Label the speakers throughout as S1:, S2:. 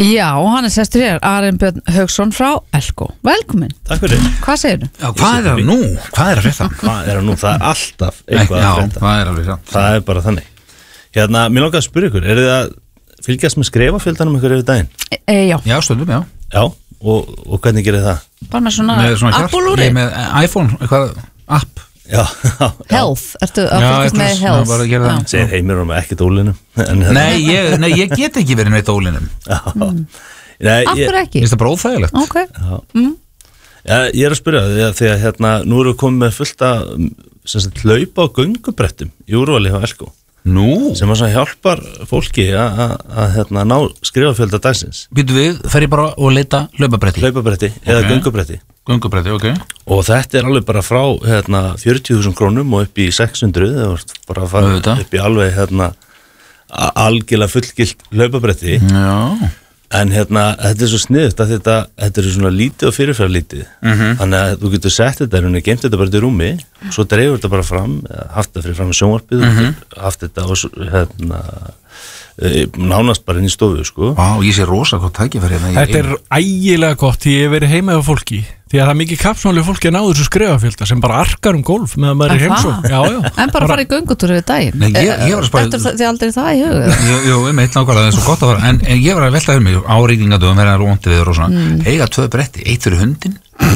S1: Já, hann sestur hér, Aron Björn Hauksson frá Elko. Velkomin.
S2: Takk fyrir.
S1: Hvað segirðu?
S3: Já, hvað það nú? Hvað að frétta?
S2: Hvað nú? Það alltaf eitthvað að frétta.
S3: Já, það alveg satt.
S2: Það bara þannig. Hérna, mér langar að spyrja ykkur, þið að fylgjast með skrefafjöldanum ykkur yfir daginn?
S1: Já.
S3: Já, stundum, já.
S2: Já, og hvernig gerir það?
S1: Bara með svona Apple-úri?
S3: Með iPhone, eitthvað app.
S2: Já.
S1: Health, ertu að fylgjast með Health?
S2: Segir Heimir og með ekkert ólinum.
S3: Nei, ég get ekki verið neitt ólinum.
S1: Af hverju ekki?
S3: Þetta er bara óþægilegt.
S1: Ok.
S2: Já, ég að spyrja því að hérna, nú erum við komið með fullt að hlaupa á göngubrettum í úrvali hjá Elko.
S3: Nú?
S2: Sem að hjálpar fólki að ná skrifafjölda dagsins.
S3: Býtu við, fer ég bara og leita hlaupabretti?
S2: Hlaupabretti eða göngubretti.
S3: Göngubretti, ok.
S2: Og þetta er alveg bara frá 40.000 krónum og upp í 600, það var bara að fara upp í alveg algjörlega fullgilt hlaupabretti.
S3: Já.
S2: En þetta er svo sniðugt að þetta er svona lítið og fyrirferðlítið. Þannig að þú getur sett þetta og geimt þetta bara til rúmi, svo dreifur þetta bara fram, haft þetta fyrir fram í sjónvarpið, haft þetta og nánast bara inn í stofu, sko.
S3: Vá, ég sé rosa gott tækifæri hérna.
S4: Þetta er ægilega gott, því ég hef verið heima hjá fólki, því að það er mikið kapsmáli fólki að ná þessu skrefafjölda sem bara arkar golf meðan maður er heimsókn.
S1: En bara fara í göngutúr við daginn.
S3: Nei, ég var að spara.
S1: Þetta er aldrei það í huga.
S3: Jú, nákvæmlega, það er svo gott að fara. En ég var að velta um mig á rigningadögum, verða róndi við og svona. Eiga 2 bretti, eitt fyrir hundinn.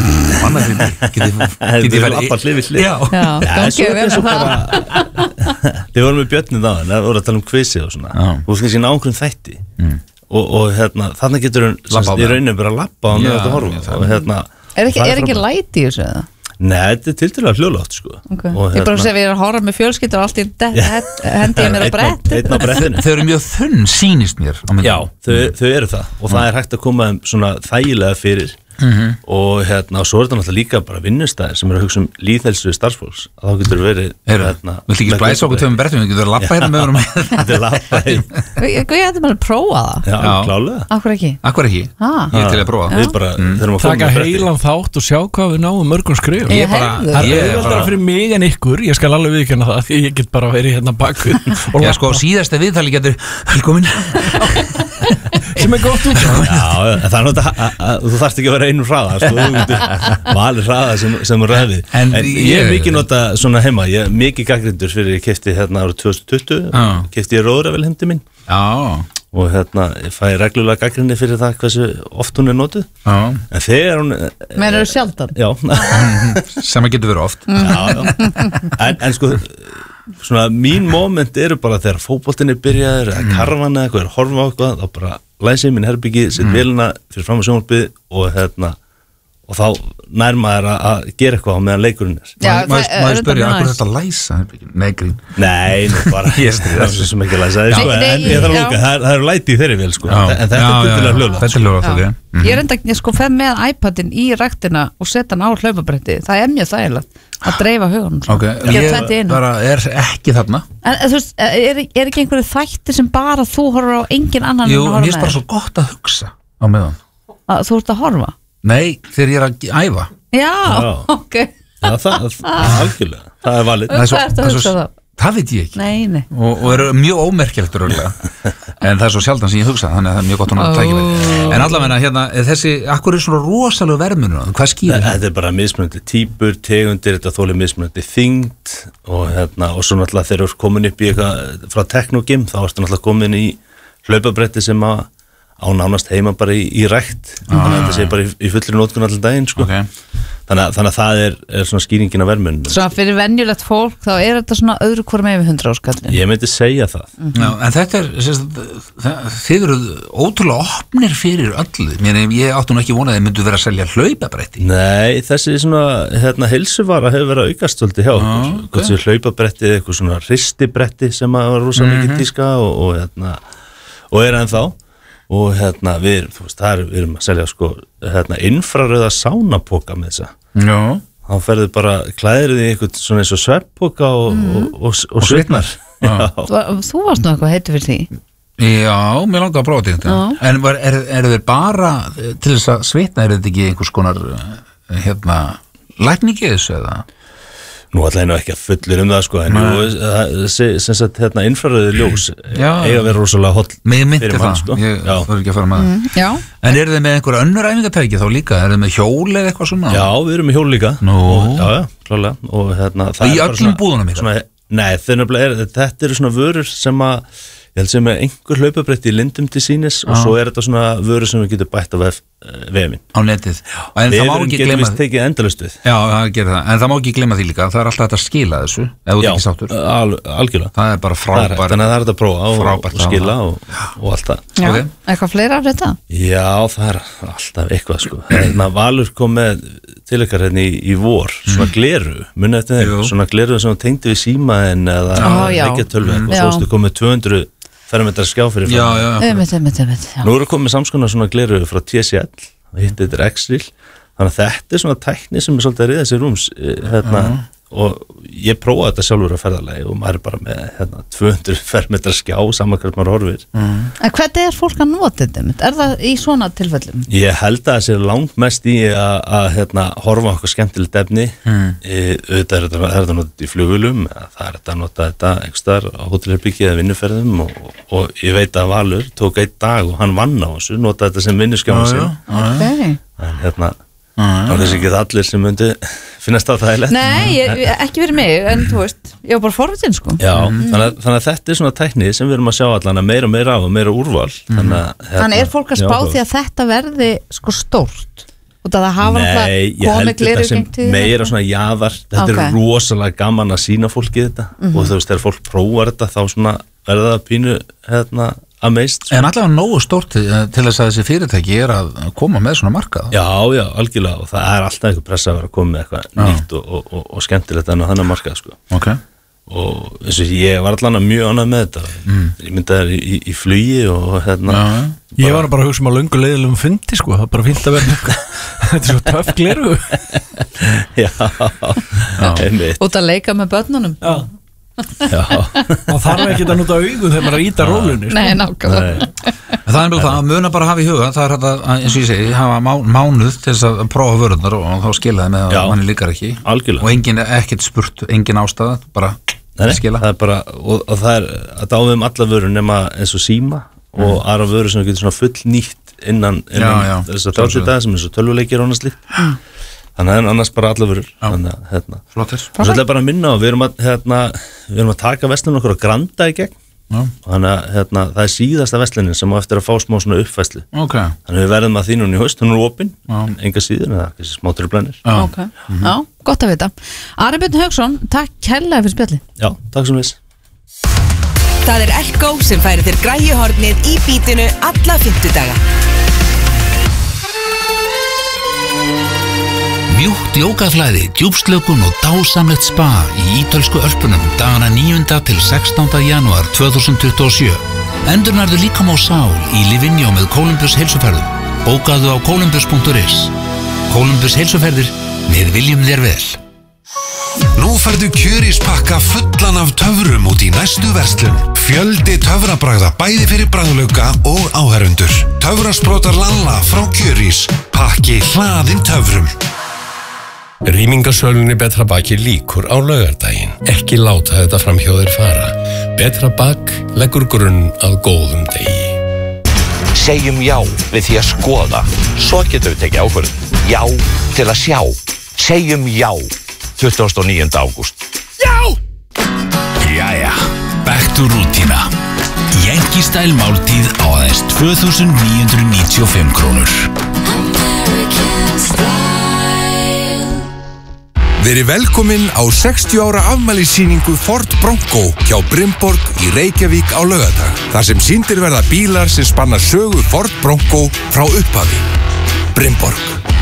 S2: Þið verður appar hlið við hlið. Þið vorum með Björnin þá, það voru að tala kvissi og svona. Þú veist kannski nákvæmlega þætti. Og þannig getur hún í rauninu bara að lappa á með þetta horfa.
S1: Er ekki læti í þessu eða?
S2: Nei, þetta er tiltölulega hljóðlátt, sko.
S1: Ég bara að segja, við erum að horfa með fjölskyldur og allt í hendi ég mér á brett.
S2: Einn á brettinu.
S3: Þau eru mjög þunn, sýnist mér.
S2: Já, þau eru það. Og það er hægt að koma þeim svona þægilega fyrir. Og svo er þetta náttúrulega líka bara vinnustæðir sem eru að hugsa líðhelsu starfsfólks, að þá getur verið
S3: Viltu ekki splæsa okkur töfum brettum, við getur að lappa hérna með honum.
S2: Þetta er lappa hérna.
S1: Ég ætti bara að prófa það.
S2: Já, klálega.
S1: Akkur ekki?
S3: Ég er til að prófa
S2: Við bara þurfum að
S4: taka heilan þátt og sjá hvað við náum mörgum skrifum. Það er auðveldara fyrir mig en ykkur, ég skal alveg viðurkenna það, því ég get bara verið hérna bakvið.
S3: Já, sko, síðasta viðtali getur velkomin
S4: sem er gott út.
S2: Já, það er náttúrulega, þú þarft ekki að vera einum hraða, sko, þú getur valið hraða sem ræði. En ég er mikið nota svona heima, ég er mikið gagnrýndur fyrir ég keypti árið 2020, keypti ég róðravél heim til mín.
S3: Já.
S2: Og ég fæ reglulega gagnrýni fyrir það hversu oft hún er notuð. En þegar hún
S1: Meinar þú sjaldan?
S2: Já.
S3: Sem að getur verið oft.
S2: Já. En sko svona mín moment eru bara þegar fótboltinn er byrjaður eða karfan eða eitthvað er að horfa á eitthvað, þá bara læsi ég minn herbyggi, set vélina fyrir fram á sjónvarpið og þá nær maður að gera eitthvað á meðan leikurinn er.
S3: Maður spyrja, hvað er þetta að læsa herbyggi? Nei, grín.
S2: Nei, bara það er svo sem ekki að læsa það, en ég þarf að lúka, það eru læti í þeirri vél, sko, en þetta er byrjulega hljóðlátt.
S3: Þetta er hljóðlátt,
S1: Ég er enda sko fer með iPadin í ræktina og setja hann á hlaupabretti, það er mjög þægilegt að dreifa hugunum.
S3: Ég bara er ekki þarna.
S1: En þú veist, er ekki einhverju þætti sem bara þú horfur á engin annan
S3: Jú, mér er bara svo gott að hugsa á meðan.
S1: Þú ert að horfa?
S3: Nei, þegar ég er að æfa.
S1: Já, ok.
S2: Já, það algjörlega, það er valið.
S1: Hvað ertu að hugsa það?
S3: Það veit ég ekki.
S1: Nei.
S3: Og eru mjög ómerkilegt röglega. En það er svo sjaldan sem ég hugsa, þannig að það er mjög gott að tækja verið. En allavega hérna, þessi, akkur er svona rosalega verðmunur, hvað skýrir það?
S2: Þetta er bara mismunandi típur, tegundir, þetta þólir mismunandi þyngd og svo náttúrulega þegar þú ert komin upp í eitthvað frá Teknogym, þá ertu náttúrulega komin í hlaupabretti sem á nánast heima bara í rækt. Þannig að þetta sé bara í fullri notkun allir daginn, sko. Þannig að það er svona skýringin af verðmunum.
S1: Svona fyrir venjulegt fólk þá er þetta svona öðru hvorum yfir 100 áskallin.
S2: Ég myndi segja það.
S3: Já, en þetta þið eru ótrúlega opnir fyrir öllu. Ég átti nú ekki vonað að þið myndu vera að selja hlaupabretti.
S2: Nei, þessi svona heilsuvara hefur verið að aukast svolítið hjá okkur. Hvort sem hlaupabretti eða eitthvað svona ristibretti sem var rosa mikið tíska og er ennþá. Og við erum að selja sko infrarauða sánapoka með þessa. Já. Þá ferðu bara klæðir í eitthvað svona eins og svefnpoka og svitnar.
S1: Þú varst nú eitthvað heitur fyrir því.
S3: Já, mér langar að prófa þetta. En eru þeir bara til þess að svitna, eru þetta ekki einhvers konar lækningi þessu eða?
S2: Nú ætla ég nú ekki að fullir það sko, en sem sagt infrarauðu ljós eiga að vera rosalega holl
S3: fyrir mann sko. Ég þarf ekki að fara með það. En eru þið með einhver önnur æfingatæki þá líka? Eru þið með hjól eða eitthvað svona?
S2: Já, við erum með hjól líka. Já, klálega. Og
S3: í öllum búðunum ykkar?
S2: Nei, þetta eru svona vörur sem að ég held sem er einhver hlaupabretti í lindum til sínis og svo er þetta svona vörur sem við getum bætt á vefinn.
S3: Á netið.
S2: Vefurinn getum við tekið endalaust við.
S3: Já, það gerir það. En það má ekki gleyma því líka. Það er alltaf hægt að skila þessu. Ef þú ekki sáttur.
S2: Já, algjörlega.
S3: Það er bara frábært.
S2: Þannig að það er hægt að prófa og skila og allt það.
S1: Já, eitthvað fleira af þetta?
S2: Já, það er alltaf eitthvað sko. Valur kom með til ykkar hérna í vor, svona gleru, munið eftir þeim, svona gleru sem tengdi við símaðinn eða leikjatölvu og svo stu komið 200 fermetrar skjá fyrir Nú eru komið samskonar svona gleru frá TCL og hitt þetta X-Reel, þannig að þetta er svona tækni sem er svolítið að riða þessi rúms og ég prófaði þetta sjálfur á ferðalagi og maður er bara með 200 fermetrar skjá saman hvert maður horfir.
S1: En hvernig er fólk að nota þetta? Er það í svona tilfellum?
S2: Ég held að það sé langt mest í að horfa okkur skemmtilegt efni auðvitað er þetta notað í flugvélum það er þetta að nota þetta einhverstaðar á hótelherbyggi eða vinnuferðum og ég veit að Valur tók einn dag og hann vann á þessu, notaði þetta sem vinnuskjáma sin en það er ekki allir sem myndi finnast það þægilegt.
S1: Nei, ekki fyrir mig, en þú veist, ég var bara forvitin sko.
S2: Já, þannig að þetta er svona tækni sem við erum að sjá allan að meira og meira af og meira úrval.
S1: Þannig er fólk að spá því að þetta verði sko stórt og það hafa
S2: komið glerur gengt til meira svona jaðar, þetta er rosalega gaman að sína fólki þetta og þú veist, þegar fólk prófar þetta þá svona verða það pínu amazed.
S3: En allavega nógu stórt til þess að þessi fyrirtæki er að koma með svona markað.
S2: Já, algjörlega og það er alltaf einhver pressa að vera að koma með eitthvað nýtt og skemmtilegt en á þannig markað sko.
S3: Ok.
S2: Og eins og ég var allan mjög ánægð með þetta. Ég myndi það í flugi og
S4: Ég var bara að hugsa á löngu leiðilegum fundi sko, það er bara fínt að vera þetta er svo töff gleru.
S2: Já.
S1: Út að leika með börnunum.
S4: og þarf ekki að nota augun þegar maður íta rólunni
S1: Nei, nákvæmlega
S3: Það er það að muna bara að hafa í huga það er þetta, eins og ég segi, hafa mánuð til þess að prófa vörðunar og þá skilaði með að manni líkar ekki
S2: algjörlega.
S3: Og engin ekkert spurt, engin ástæða bara skila
S2: það er bara, og það er að dáðum alla vörur nema eins og síma og aðra vörur sem getur svona full nýtt innan þess að 30 daga sem er svo tölvuleikir og annars líkt Þannig að annars bara alla vörur.
S3: Flottir.
S2: Svo ætla ég bara að minna og við erum að taka verslunum okkur á Granda í gegn. Þannig að það er síðasta verslunin sem á eftir að fá smá svona uppfæslu. Þannig að við verðum að því núna í haust, hún er opin, enga síður, eða smá truflanir.
S1: Já, gott að vita. Ari Björn Hauksson, takk kærlega fyrir spjalli.
S2: Já, takk sem við.
S5: Það er Elko sem færir þér græjuhornið í bítinu alla 50 daga.
S6: Mjúkt jógaflæði, djúpslökun og dásamlegt spa í ítölsku Ölpunum dagana 9. til 16. janúar 2027. Endurnærðu líkam á sál í Livigno með Columbus heilsuferðum. Bókaðu á columbus.is. Columbus heilsuferðir, við viljum þér vel.
S7: Nú færðu kjörispakka fullan af töfrum út í næstu verslun. Fjöldi töfrabragða bæði fyrir bragðlauka og áhærfundur. Töfrasprotar Lalla frá Kjörís. Pakki hlaðinn töfrum.
S8: Rýmingasölunni Betra Baki líkur á laugardaginn. Ekki láta þetta fram hjá þér fara. Betra Bak leggur grunn að góðum degi.
S9: Segjum já við því að skoða. Svo getum við tekið ákvörðun. Já til að sjá. Segjum já 29. ágúst.
S6: Já! Jæja, back to rútína. Yankee Style máltíð á aðeins 2.995 krónur.
S7: American Style. Verið velkomin á 60 ára afmælissýningu Ford Bronco hjá Brimborg í Reykjavík á laugardag. Þar sem sýndir verða bílar sem spanna sögu Ford Bronco frá upphafi. Brimborg.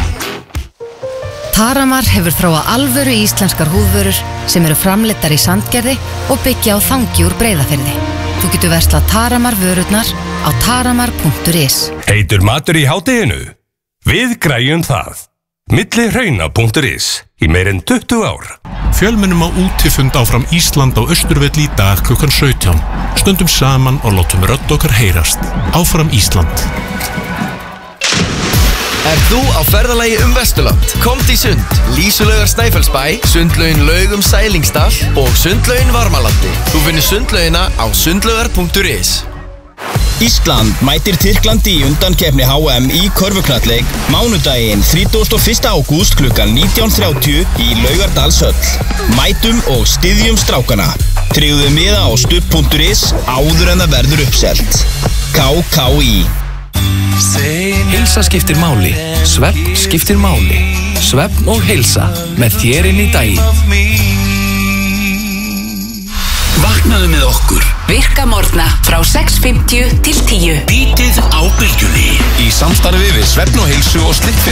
S10: Taramar hefur þróað alvöru íslenskar húðvörur sem eru framleiddar í Sandgerði og byggja á þangi úr Breiðafirði. Þú getur verslað Taramar vörurnar á taramar.is.
S8: Heitur matur í hádeginu? Við græjum það. Millihrauna.is í meir en 20 ár.
S11: Fjölmennum á útifund áfram Ísland á Austurvelli í dag klukkan 17. Stöndum saman og látum rödd okkar heyrast. Áfram Ísland.
S12: þú á ferðalagi Vesturland? Komd í sund, Lýsulaugar Snæfellsbæ, sundlaugin Laugum Sælingsdal og sundlaugin Varmalandi. Þú finnir sundlaugina á sundlaugar.is.
S13: Ísland mætir Tyrklandi í undankeppni HM í körfuknattleik mánudaginn 31. ágúst klukkan 19:30 í Laugardalshöll. Mætum og styðjum strákana. Tryggðu miða á stubb.is áður en það verður uppselt. KKÍ.
S14: Heilsa skiptir máli, svefn skiptir máli. Svefn og heilsa með þér inn í daginn.
S6: Vaknaðu með okkur.
S5: Virka morgna frá 6:50 til 10.
S6: Bítið á bylgjunni.
S7: Í samstarfi við Svefn og heilsu og Slittfélag